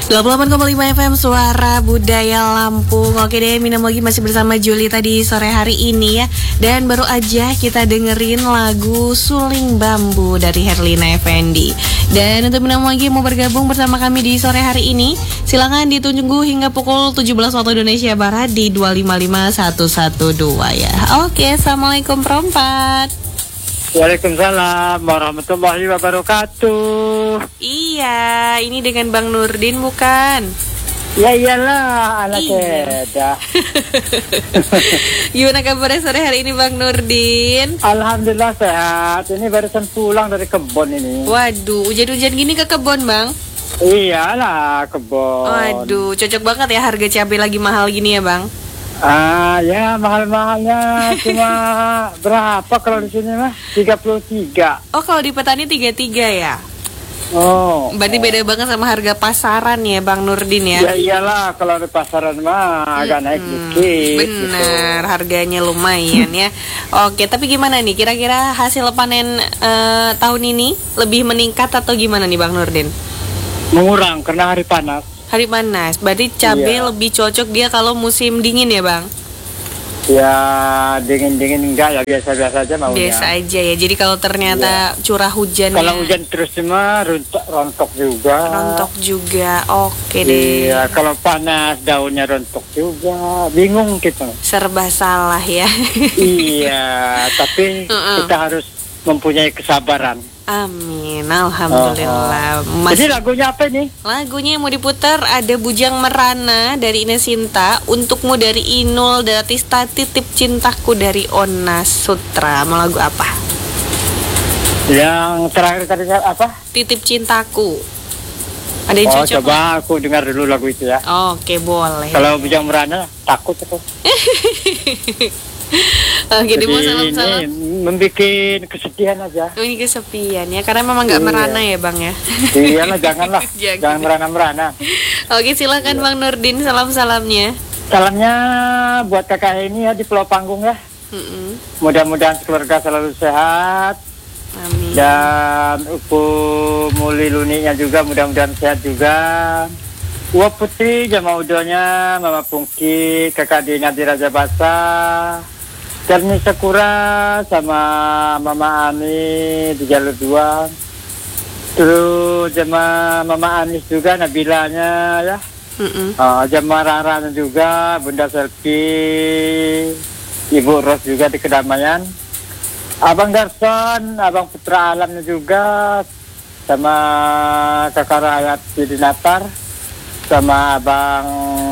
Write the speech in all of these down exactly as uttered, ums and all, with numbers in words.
dua puluh delapan koma lima F M Suara Budaya Lampung. Oke deh, Mina Mogi masih bersama Julita di sore hari ini ya. Dan baru aja kita dengerin lagu Suling Bambu dari Herlina Effendi. Dan untuk Mina Mogi mau bergabung bersama kami di sore hari ini, silakan ditunggu hingga pukul tujuh belas waktu Indonesia Barat di dua lima lima satu satu dua ya. Oke, Assalamualaikum perempat. Waalaikumsalam warahmatullahi wabarakatuh. Iya, ini dengan Bang Nurdin bukan? Ya iyalah, anak Iya. seda. Gimana kabarnya sore hari ini Bang Nurdin? Alhamdulillah sehat. Ini barusan pulang dari kebun ini. Waduh, hujan-hujan gini ke kebun Bang? Iyalah, kebun. Waduh, cocok banget ya harga cabai lagi mahal gini ya Bang? Ah, ya mahal-mahalnya cuma berapa kalau di sini mah? tiga puluh tiga. Oh, kalau di petani tiga puluh tiga ya? Oh. Berarti beda banget sama harga pasaran ya Bang Nurdin ya? Ya iyalah, kalau di pasaran mah agak naik Hmm, dikit. bener, gitu. harganya lumayan ya. Oke, tapi gimana nih? Kira-kira hasil panen eh, tahun ini lebih meningkat atau gimana nih Bang Nurdin? Mengurang karena hari panas. Hari panas, berarti cabai Iya. lebih cocok dia kalau musim dingin ya Bang? Ya dingin-dingin enggak ya, biasa-biasa aja maunya. Biasa aja ya, jadi kalau ternyata curah hujannya Kalau hujan terus cuma rontok, rontok juga. rontok juga, oke deh. Iya, kalau panas daunnya rontok juga. Bingung kita. Serba salah ya. Iya, tapi Uh-uh. kita harus mempunyai kesabaran. Amin, alhamdulillah. Uh-uh. Mas, Jadi lagunya apa nih? lagunya yang mau diputar ada Bujang Merana dari Ine Sinta, Untukmu dari Inul Daratista, Titip Cintaku dari Ona Sutra. Mau lagu apa? Yang terakhir tadi apa? Titip Cintaku. Ada yang Oh, cocok? coba aku dengar dulu lagu itu ya. Oke, boleh. Kalau Bujang Merana takut aku. Oke, dia mau Jadi salam-salam. ini membikin kesedihan aja. Ini kesepian ya, karena memang nggak Iya. merana ya Bang ya. Iyalah, janganlah. Jangan. Jangan merana-merana. Oke, silakan Bang Nurdin salam-salamnya. Salamnya buat kakak ini ya di Pulau Panggung ya. Mm-mm. Mudah-mudahan keluarga selalu sehat. Amin. Dan Upu Muli Luninya juga mudah-mudahan sehat juga. Uap Putri, Jama Udonya, Mama Pungki, kakak Dina di Raja Basa, Cerni Sekura sama Mama Ani di Jalur dua. Terus Jama Mama Anis juga, Nabilanya ya. Mm-mm. Uh, Jama Raranya juga, Bunda Selfie, Ibu Ros juga di Kedamaian. Abang Darson, Abang Putra Alamnya juga, sama kakak Rakyat di Natar, sama Abang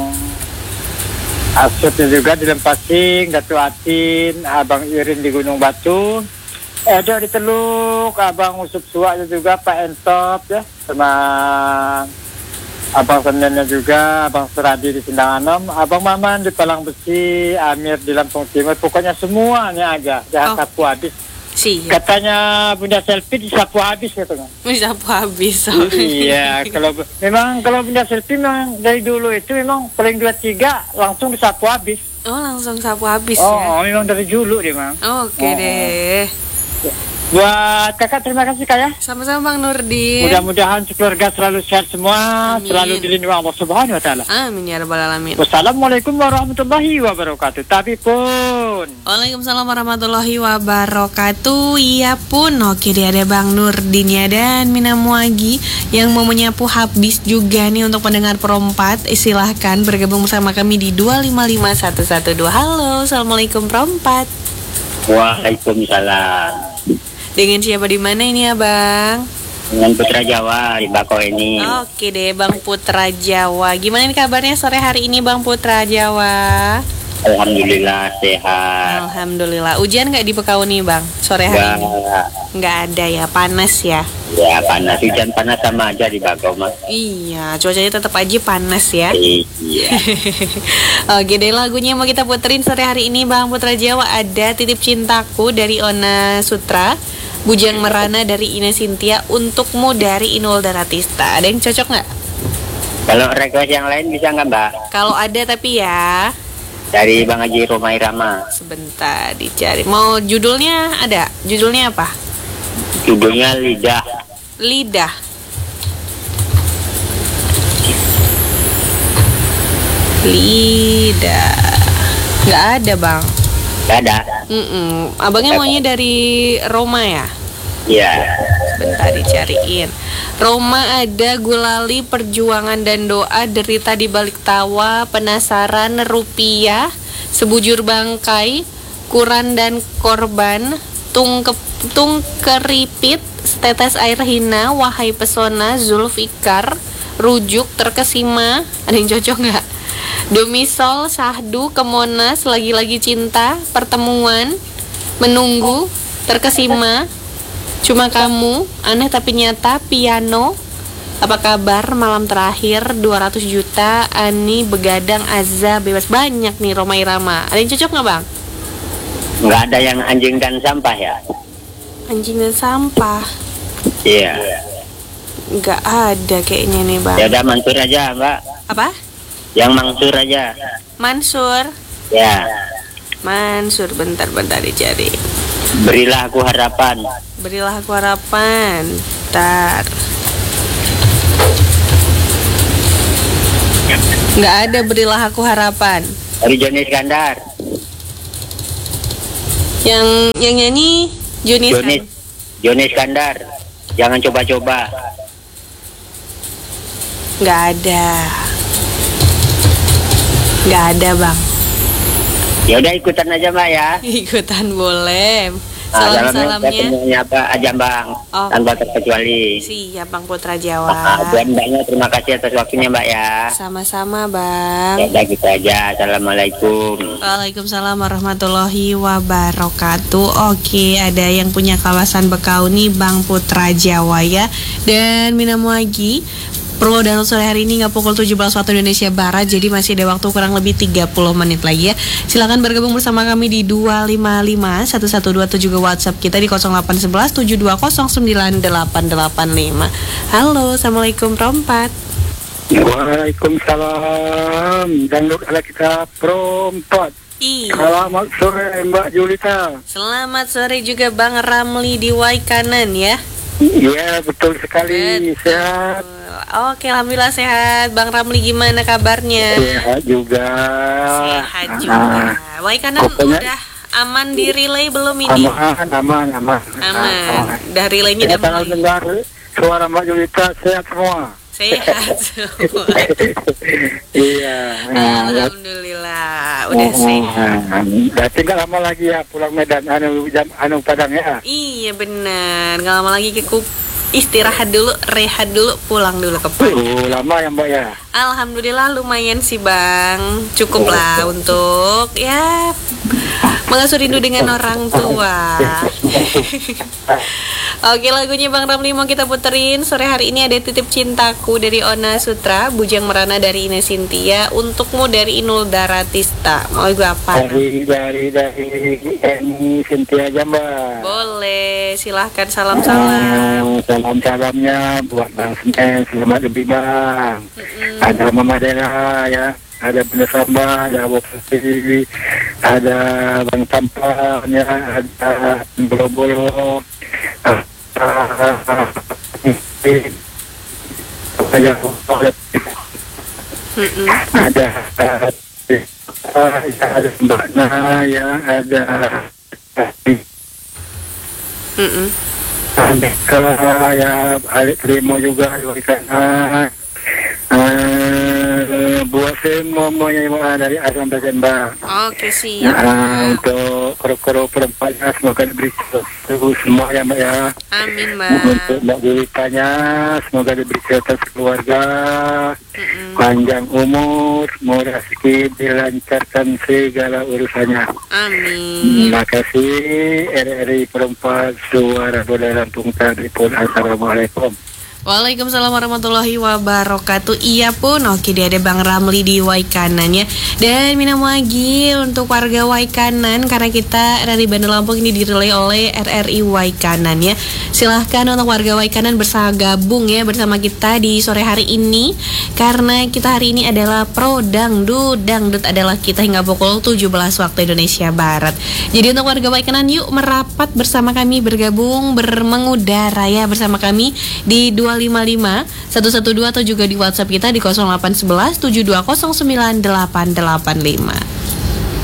Asyutnya juga di Lempasing, Datu Atin, Abang Irin di Gunung Batu, Edo di Teluk, Abang Usup Suaknya juga, Pak Entop ya, sama Abang Senennya juga, Abang Seradi di Sindanganom, Abang Maman di Palang Besi, Amir di Lampung Timur, pokoknya semuanya aja, jangan Oh. sapu habis. Siap. Katanya Bunda Selfie disapu habis katanya. Bisa habis. Iya, kalau memang kalau Bunda Selfie memang dari dulu itu memang paling dua tiga langsung disapu habis. Oh, langsung sapu habis Oh, ya. oh, memang dari dulu dia memang. Oke Oh. deh. Buat kakak terima kasih kak ya. Sama-sama Bang Nurdin. Mudah-mudahan keluarga selalu sehat semua, Amin. selalu dilindungi Allah Subhanahu wa taala. Amin ya rabbal alamin. Wassalamualaikum warahmatullahi wabarakatuh. Tapi pun Waalaikumsalam warahmatullahi wabarakatuh. Iya pun. Oke deh, ada Bang Nurdin ya dan Mina Muagi yang mau menyapu habis juga nih untuk pendengar perempat. Silahkan bergabung bersama kami di dua lima lima satu satu dua. Halo, Assalamualaikum perempat. Waalaikumsalam. Dengan siapa di mana ini ya Bang? Dengan Putra Jawa di Bako ini. Oke deh Bang Putra Jawa. Gimana nih kabarnya sore hari ini Bang Putra Jawa? Alhamdulillah sehat. Alhamdulillah. Hujan nggak di Bekauni Bang sore hari ini? Enggak, Nggak ada ya, panas ya? ya panas, hujan panas sama aja di Bako mas. Iya, cuacanya tetap aja panas ya. Iya. Oke deh, lagunya mau kita puterin sore hari ini Bang Putra Jawa. Ada Titip Cintaku dari Ona Sutra, Bujang Merana dari Ine Sintia, Untukmu dari Inul Daratista. Ada yang cocok nggak? Kalau request yang lain bisa nggak mbak? Kalau ada tapi ya. Dari Bang Haji Romai Rama. Sebentar dicari. Mau judulnya ada? Judulnya apa? Judulnya Lidah. Lidah. Lidah. Nggak ada bang. Nggak ada. Mm-mm. Abangnya maunya dari Roma ya? Iya. Bentar dicariin. Roma ada gulali, perjuangan dan doa, derita di balik tawa, penasaran, rupiah, sebujur bangkai, Quran dan korban, tung, ke, tung keripit, setetes air hina, wahai pesona, Zulfikar, rujuk, terkesima. Ada yang cocok nggak? Domisol, sahdu, ke Monas, lagi-lagi cinta, pertemuan, menunggu, terkesima, cuma kamu, aneh tapi nyata, piano, apa kabar, malam terakhir, dua ratus juta, Ani, begadang, Azza, bebas. Banyak nih Roma Irama. Ada yang cocok nggak bang? Nggak ada yang anjing dan sampah ya? Anjing dan sampah. Iya. Nggak ada kayaknya nih bang. Ya udah Mansur aja Mbak. Apa? Yang Mansur aja. Mansur. Ya. Mansur, bentar-bentar dicari. Berilah aku harapan. Berilah aku harapan. Bentar. Nggak ada berilah aku harapan. Dari Joni Iskandar. Yang yang nyanyi Joni Joni Joni Iskandar. Jangan coba-coba. Nggak ada. Nggak ada bang. Ya udah ikutan aja Mbak ya. Ikutan boleh. Nah, Salam-salamnya. Semuanya apa aja Bang, Oh, tanpa terkecuali. siap Bang Putra Nah, Jawa. buat Mbaknya terima kasih atas waktunya Mbak ya. Sama-sama Ya Bang. udah gitu aja. Assalamualaikum. Waalaikumsalam warahmatullahi wabarakatuh. Oke, ada yang punya kawasan Bekau nih Bang Putra Jawa ya. Dan Minamuagi Pro dan sore hari ini nggak pukul tujuh belas waktu Indonesia Barat, jadi masih ada waktu kurang lebih tiga puluh menit lagi ya. Silakan bergabung bersama kami di dua lima lima satu satu dua tujuh juga WhatsApp kita di nol delapan satu satu tujuh dua nol sembilan delapan delapan lima. Halo, Assalamualaikum Rompat. Waalaikumsalam. Dangdut ala kita perempat. Iya. Selamat sore Mbak Julita. Selamat sore juga Bang Ramli di Waikanan ya. Iya betul sekali. Betul. Sehat. Oke, alhamdulillah sehat. Bang Ramli gimana kabarnya? Sehat juga. Sehat juga. Waikanan pokoknya- udah aman di relay belum ini? Aman, aman, aman. Aman. Udah relaynya udah Kita kalau mulai. dengar suara Mbak Julita sehat semua. Sehat semua. Iya. Alhamdulillah udah sehat. Udah tinggal lama lagi ya pulang Medan anu jam anu Padang ya. Iya benar. Gak lama lagi kita istirahat dulu, rehat dulu, pulang dulu ke Padang. Uh, lama ya Mbak ya. Alhamdulillah lumayan sih Bang. Cukup lah untuk ya mengasuh rindu dengan orang tua. Oke, lagunya Bang Ramli mau kita puterin. Sore hari ini ada Titip Cintaku dari Ona Sutra, Bujang Merana dari Ines Sintia, Untukmu dari Inul Daratista. Mau lagu apa? Dari dari dari Eni Sintia aja Mbak. Boleh, silahkan salam-salam. Salam-salamnya buat Bang Senen, selamat lebih Bang. Ada Mama Dela ya, ada Bunda Samba, ada Abu Putri, ada Bang Tampan ya, ada Bolo-Bolo, ada ada ada Mbak Nah ya, ada Mm-mm. ada ya, Alik Primo juga di sana. Uh, buat semuanya yang dari Azam Mbak. Oke, siap. Nah, untuk kru-kru perempatnya semoga diberi sesuatu semua ya Mbak ya. Amin, Bang. Untuk Mbak Julitanya semoga diberi kesehatan keluarga, Mm-mm. panjang umur, murah rezeki, dilancarkan segala urusannya. Amin. Terima kasih R R I Perempat Suara Budaya Lampung Tadipun. Assalamualaikum. Waalaikumsalam warahmatullahi wabarakatuh. Iya pun, oke dia ada Bang Ramli di Waikanan ya. Dan Minamuagi untuk warga Waikanan, karena kita dari Bandar Lampung ini direlay oleh R R I Waikanan ya. Silahkan untuk warga Waikanan bersama gabung ya bersama kita di sore hari ini. Karena kita hari ini adalah Pro Dangdut. Dangdut adalah kita hingga pukul tujuh belas waktu Indonesia Barat. Jadi untuk warga Waikanan yuk merapat bersama kami, bergabung, bermengudara ya bersama kami di dua dua lima lima satu satu dua atau juga di WhatsApp kita di nol delapan satu satu tujuh dua nol sembilan delapan delapan lima.